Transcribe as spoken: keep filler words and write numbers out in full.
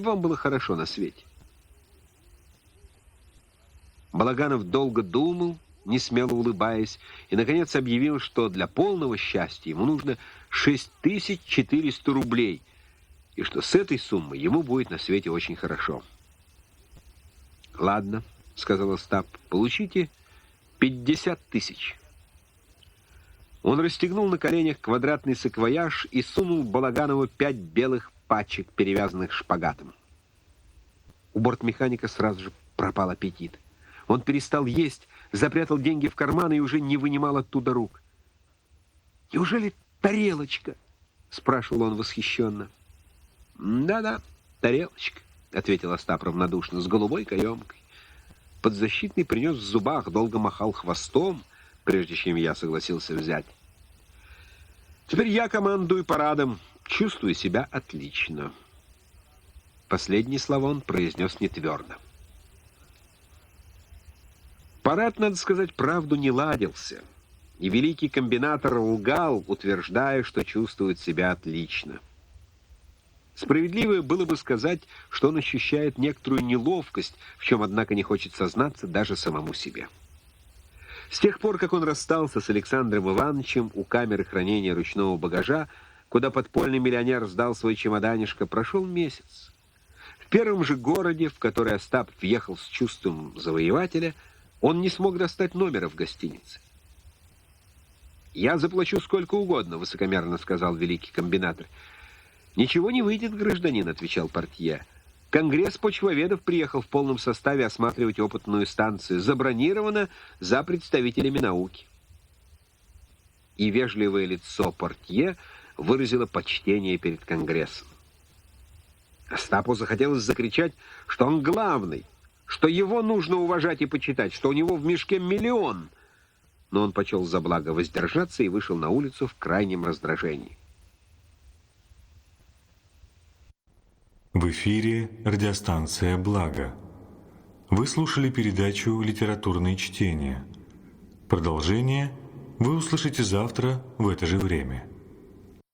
вам было хорошо на свете. Балаганов долго думал, не смело улыбаясь, и, наконец, объявил, что для полного счастья ему нужно шесть тысяч четыреста рублей, и что с этой суммой ему будет на свете очень хорошо. «Ладно», — сказал Остап, — «получите пятьдесят тысяч». Он расстегнул на коленях квадратный саквояж и сунул Балаганову пять белых пачек, перевязанных шпагатом. У бортмеханика сразу же пропал аппетит. Он перестал есть, запрятал деньги в карман и уже не вынимал оттуда рук. «Неужели тарелочка?» — спрашивал он восхищенно. «Да-да, тарелочка», — ответил Остап равнодушно, — «с голубой каемкой. Подзащитный принес в зубах, долго махал хвостом, прежде чем я согласился взять. Теперь я командую парадом, чувствую себя отлично». Последние слова он произнес нетвердо. Парад, надо сказать, правду не ладился, и великий комбинатор лгал, утверждая, что чувствует себя отлично. Справедливо было бы сказать, что он ощущает некоторую неловкость, в чем, однако, не хочет сознаться даже самому себе. С тех пор, как он расстался с Александром Ивановичем у камеры хранения ручного багажа, куда подпольный миллионер сдал свой чемоданишко, прошел месяц. В первом же городе, в который Остап въехал с чувством завоевателя, он не смог достать номера в гостинице. «Я заплачу сколько угодно», — высокомерно сказал великий комбинатор. «Ничего не выйдет, гражданин», — отвечал портье. «Конгресс почвоведов приехал в полном составе осматривать опытную станцию. Забронировано за представителями науки». И вежливое лицо портье выразило почтение перед Конгрессом. Остапу захотелось закричать, что он главный, что его нужно уважать и почитать, что у него в мешке миллион. Но он почел за благо воздержаться и вышел на улицу в крайнем раздражении. В эфире радиостанция «Благо». Вы слушали передачу «Литературные чтения». Продолжение вы услышите завтра в это же время.